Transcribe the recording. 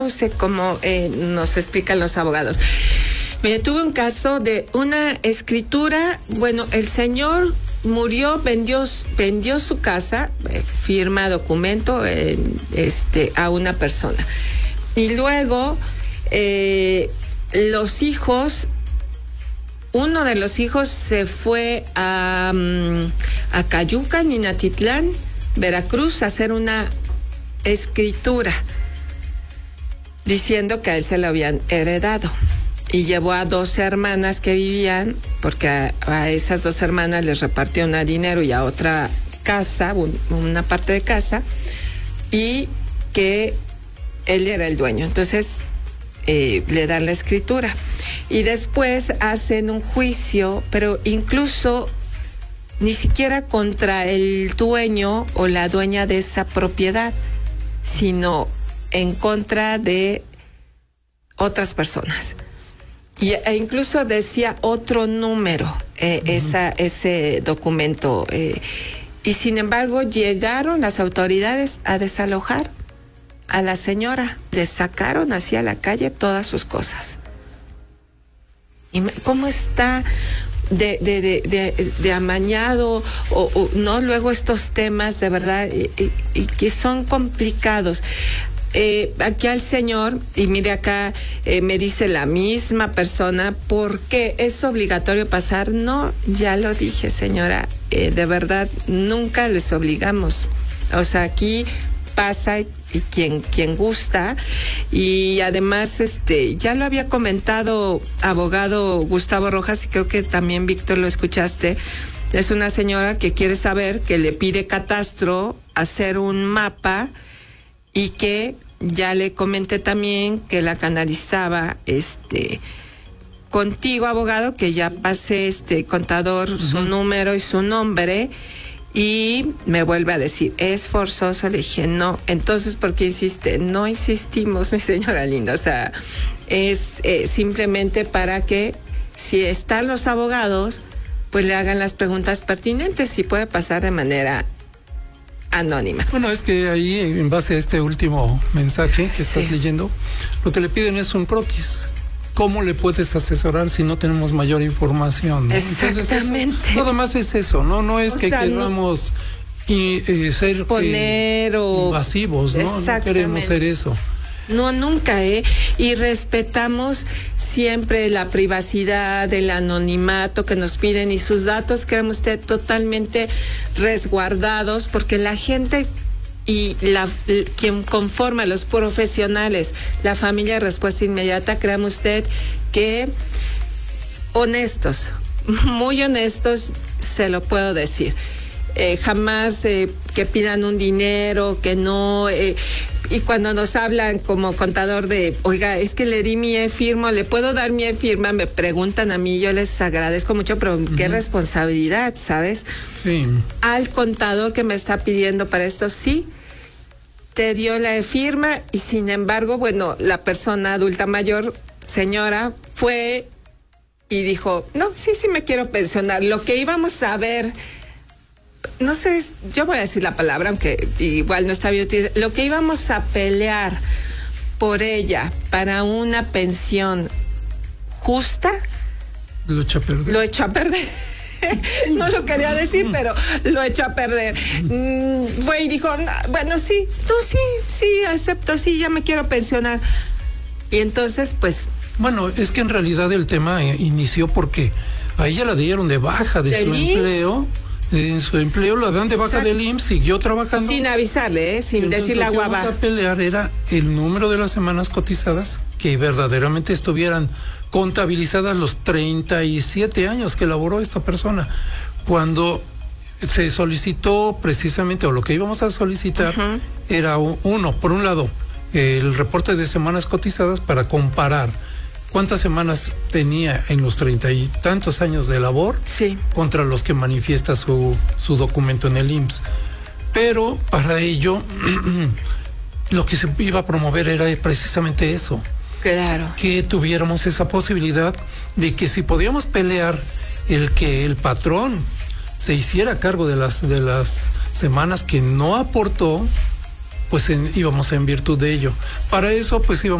Usted como nos explican los abogados. Mire, tuve un caso de una escritura. Bueno, el señor murió, vendió su casa, firma documento a una persona. Y luego los hijos, uno de los hijos se fue a Cayuca, Minatitlán, Veracruz, a hacer una escritura diciendo que a él se lo habían heredado, y llevó a 2 hermanas que vivían, porque a esas 2 hermanas les repartió un dinero y a otra casa, una parte de casa, y que él era el dueño. Entonces le dan la escritura y después hacen un juicio, pero incluso ni siquiera contra el dueño o la dueña de esa propiedad, sino en contra de otras personas. E incluso decía otro número ese documento. Y sin embargo llegaron las autoridades a desalojar a la señora. Le sacaron hacia la calle todas sus cosas. ¿Y cómo está de amañado o no? Luego estos temas de verdad y que son complicados. Aquí al señor, y mire acá, me dice la misma persona, ¿por qué es obligatorio pasar? No, ya lo dije, señora, de verdad, nunca les obligamos. O sea, aquí pasa y quien gusta. Y además, ya lo había comentado abogado Gustavo Rojas, y creo que también, Víctor, lo escuchaste. Es una señora que quiere saber, que le pide catastro, hacer un mapa, y que ya le comenté también que la canalizaba contigo, abogado, que ya pasé contador su número y su nombre, y me vuelve a decir, ¿es forzoso? Le dije, no. Entonces, ¿por qué insiste? No insistimos, mi señora linda. O sea, es simplemente para que, si están los abogados, pues le hagan las preguntas pertinentes, y puede pasar de manera anónima. Bueno, es que ahí, en base a este último mensaje que estás leyendo, lo que le piden es un croquis. ¿Cómo le puedes asesorar si no tenemos mayor información, ¿no? Exactamente. Entonces, nada más es eso, no es que queramos ser exponer o invasivos, ¿no? No queremos ser eso. No, nunca, y respetamos siempre la privacidad, el anonimato que nos piden, y sus datos quedan usted totalmente resguardados, porque la gente y quien conforma, los profesionales, la familia de respuesta inmediata, créame usted que honestos, muy honestos, se lo puedo decir. Jamás que pidan un dinero, que no... y cuando nos hablan como contador de, oiga, es que le di mi e-firma, ¿le puedo dar mi e-firma? Me preguntan a mí, yo les agradezco mucho, pero qué responsabilidad, ¿sabes? Sí. Al contador que me está pidiendo para esto, sí, te dio la e-firma, y sin embargo, bueno, la persona adulta mayor, señora, fue y dijo, no, sí me quiero pensionar. Lo que íbamos a ver, no sé, yo voy a decir la palabra, aunque igual no está bien utilizada, lo que íbamos a pelear por ella para una pensión justa, lo echó a perder. Lo echó a perder. No lo quería decir, pero lo echó a perder. Fue y dijo, no, bueno, sí, acepto, sí, ya me quiero pensionar. Y entonces, pues... Bueno, es que en realidad el tema inició porque a ella la dieron de baja de su empleo. En su empleo la dan de baja del IMSS, siguió trabajando. Sin avisarle, sin decir la guava. Lo que vamos a pelear era el número de las semanas cotizadas, que verdaderamente estuvieran contabilizadas los 37 años que laboró esta persona. Cuando se solicitó precisamente, o lo que íbamos a solicitar, era por un lado, el reporte de semanas cotizadas para comparar cuántas semanas tenía en los 30 y tantos años de labor contra los que manifiesta su documento en el IMSS. Pero para ello, lo que se iba a promover era precisamente eso. Claro. Que tuviéramos esa posibilidad de que, si podíamos pelear que el patrón se hiciera cargo de las semanas que no aportó, pues íbamos en virtud de ello. Para eso, pues íbamos